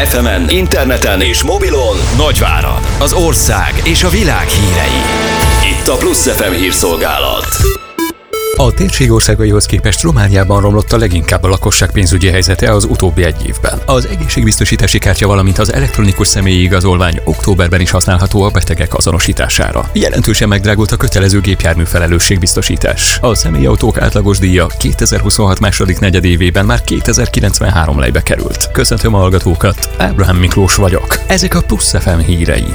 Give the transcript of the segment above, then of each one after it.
FM-en, interneten és mobilon Nagyvárad, az ország és a világ hírei. Itt a Plusz FM hírszolgálat. A térség országaihoz képest Romániában romlott a leginkább a lakosság pénzügyi helyzete az utóbbi egy évben. Az egészségbiztosítási kártya, valamint az elektronikus személyi igazolvány októberben is használható a betegek azonosítására. Jelentősen megdrágult a kötelező gépjármű felelősségbiztosítás. A személyautók átlagos díja 2026 második negyedévében már 2093 lejbe került. Köszöntöm a hallgatókat, Ábrahám Miklós vagyok. Ezek a Plusz FM hírei.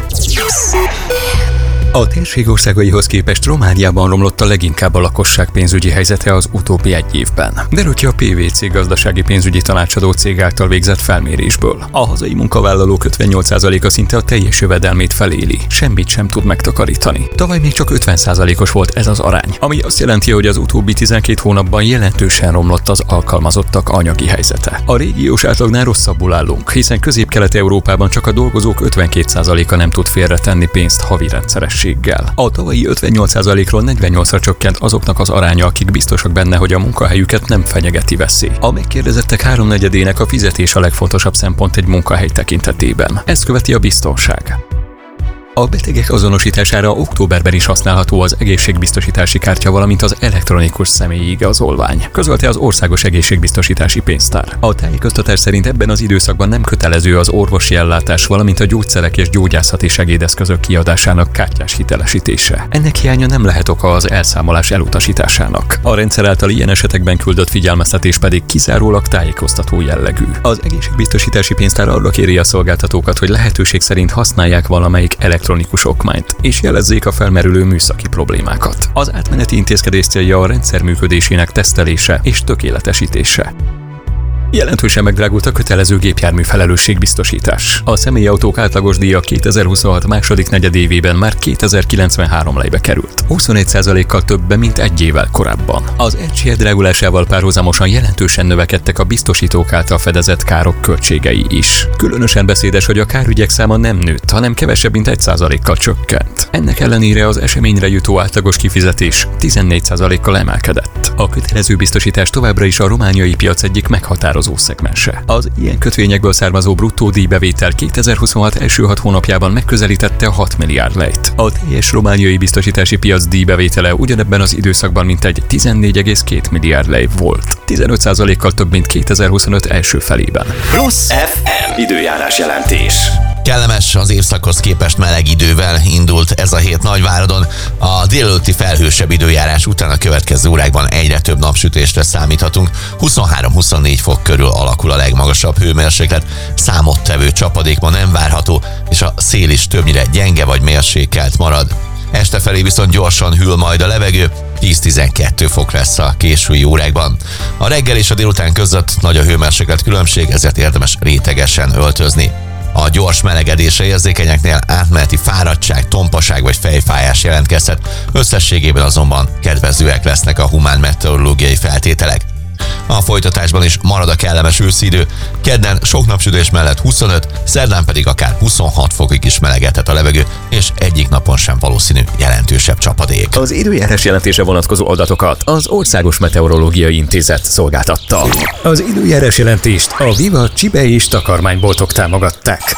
A térség országaihoz képest Romániában romlott a leginkább a lakosság pénzügyi helyzete az utóbbi egy évben. Derül ki a PwC gazdasági pénzügyi tanácsadó cég által végzett felmérésből. A hazai munkavállalók 58%-a szinte a teljes jövedelmét feléli, semmit sem tud megtakarítani. Tavaly még csak 50%-os volt ez az arány, ami azt jelenti, hogy az utóbbi 12 hónapban jelentősen romlott az alkalmazottak anyagi helyzete. A régiós átlagnál rosszabbul állunk, hiszen Közép-Kelet-Európában csak a dolgozók 52%-a nem tud félretenni pénzt havi rendszerességgel. A tavalyi 58%-ról 48-ra csökkent azoknak az aránya, akik biztosak benne, hogy a munkahelyüket nem fenyegeti veszély. A megkérdezettek 3/4-ének a fizetés a legfontosabb szempont egy munkahely tekintetében. Ezt követi a biztonság. A betegek azonosítására októberben is használható az egészségbiztosítási kártya, valamint az elektronikus személyi igazolvány, közölte az Országos Egészségbiztosítási Pénztár. A tájékoztatás szerint ebben az időszakban nem kötelező az orvosi ellátás, valamint a gyógyszerek és gyógyászati segédeszközök kiadásának kártyás hitelesítése. Ennek hiánya nem lehet oka az elszámolás elutasításának. A rendszer által ilyen esetekben küldött figyelmeztetés pedig kizárólag tájékoztató jellegű. Az Egészségbiztosítási Pénztár arra kéri a szolgáltatókat, hogy lehetőség szerint használják valamelyik elektronikus okmányt, és jelezzék a felmerülő műszaki problémákat. Az átmeneti intézkedés célja a rendszer működésének tesztelése és tökéletesítése. Jelentősen megdrágult a kötelező gépjármű felelősségbiztosítás. A személyautók átlagos díja 2026 második negyedévében már 2093 lejbe került. 21%-kal többe, mint egy évvel korábban. Az eRCS drágulásával párhuzamosan jelentősen növekedtek a biztosítók által fedezett károk költségei is. Különösen beszédes, hogy a kárügyek száma nem nőtt, hanem kevesebb, mint 1%-kal csökkent. Ennek ellenére az eseményre jutó átlagos kifizetés 14%-kal emelkedett. A kötelező biztosítás továbbra is a romániai piac egyik meghatározó szegmense. Az ilyen kötvényekből származó bruttó díjbevétel 2026 első 6 hónapjában megközelítette a 6 milliárd lejt. A teljes romániai biztosítási piac díjbevétele ugyanebben az időszakban mintegy 14,2 milliárd lej volt. 15%-kal több, mint 2025 első felében. Plusz FM időjárás jelentés. Kellemes, az évszakhoz képest meleg idővel indult ez a hét Nagyváradon. A délelőtti felhősebb időjárás után a következő órákban egyre több napsütésre számíthatunk. 23-24 fok körül alakul a legmagasabb hőmérséklet. Számottevő csapadék ma nem várható, és a szél is többnyire gyenge vagy mérsékelt marad. Este felé viszont gyorsan hűl majd a levegő, 10-12 fok lesz a késői órákban. A reggel és a délután között nagy a hőmérséklet különbség, ezért érdemes rétegesen öltözni. A gyors melegedésre érzékenyeknél átmeneti fáradtság, tompaság vagy fejfájás jelentkezhet, összességében azonban kedvezőek lesznek a humán meteorológiai feltételek. A folytatásban is marad a kellemes őszi idő, kedden sok napsütés mellett 25, szerdán pedig akár 26 fokig is melegedhet a levegő, és egyik napon sem valószínű jelentősebb csapadék. Az időjárás jelentése vonatkozó adatokat az Országos Meteorológiai Intézet szolgáltatta. Az időjárás jelentést a Viva csibe és takarmányboltok támogatták.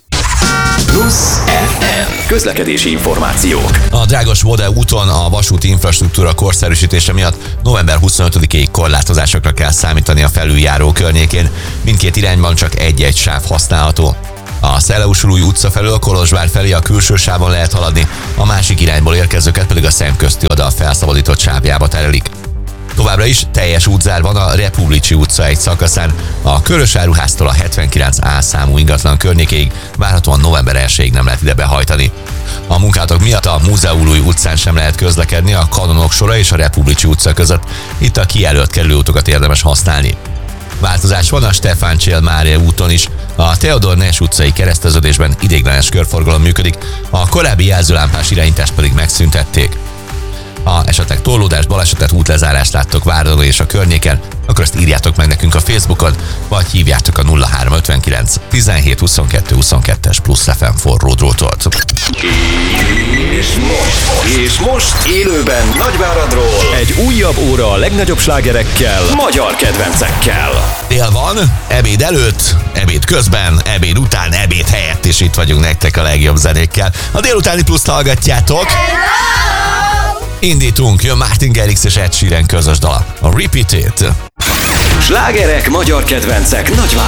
Plusz FM közlekedési információk. A Drágos-Vode úton a vasúti infrastruktúra korszerűsítése miatt november 25-ig korlátozásokra kell számítani a felüljáró környékén. Mindkét irányban csak egy-egy sáv használható. A Szeleusz-Sulúj utca felől Kolozsvár felé a külső sávon lehet haladni, a másik irányból érkezőket pedig a szemközti oldal felszabadított sávjába terelik. Továbbra is teljes útzár van a Republicsi utca egy szakaszán, a Körösáruháztól a 79A számú ingatlan környékéig, várhatóan november 1-ig nem lehet ide behajtani. A munkálatok miatt a Múzeumúj utcán sem lehet közlekedni a Kanonok sora és a Republicsi utca között, itt a kijelölt kerülőutakat érdemes használni. Változás van a Stefán Csél Mária úton is, a Theodor Nes utcai kereszteződésben ideiglenes körforgalom működik, a korábbi jelzőlámpás irányítást pedig megszüntették. Ha esetleg torlódás, balesetet, útlezárást láttok Váradon és a környéken, akkor azt írjátok meg nekünk a Facebookon, vagy hívjátok a 0359 17 22 22-es Plusz FM forró drótot. És most élőben Nagyváradról egy újabb óra a legnagyobb slágerekkel, magyar kedvencekkel. Dél van, ebéd előtt, ebéd közben, ebéd után, ebéd helyett, és itt vagyunk nektek a legjobb zenékkel. A délutáni Pluszt hallgatjátok. Indítunk, jön Martin Garrix és Ed Sheeran közös dala. A Repeat It. Slágerek, magyar kedvencek Nagyváradon.